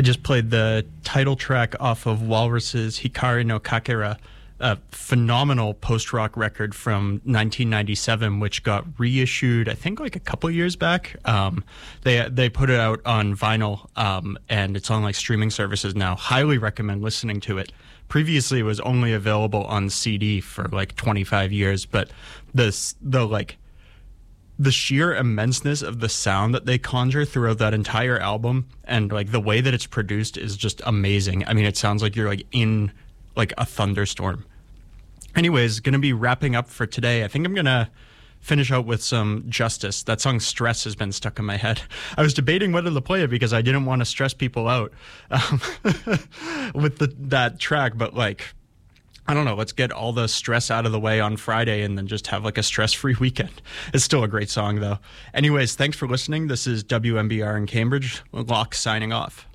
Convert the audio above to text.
I just played the title track off of Walrus's Hikari no Kakera, a phenomenal post-rock record from 1997, which got reissued, I think, like a couple years back. They put it out on vinyl, and it's on like streaming services now. Highly recommend listening to it. Previously, it was only available on CD for like 25 years, but the sheer immenseness of the sound that they conjure throughout that entire album, and like the way that it's produced, is just amazing. I mean, it sounds like you're like in like a thunderstorm. Anyways, going to be wrapping up for today. I think I'm going to finish out with some Justice. That song Stress has been stuck in my head. I was debating whether to play it because I didn't want to stress people out with that track, but like, I don't know, let's get all the stress out of the way on Friday and then just have like a stress-free weekend. It's still a great song though. Anyways, thanks for listening. This is WMBR in Cambridge. Locke signing off.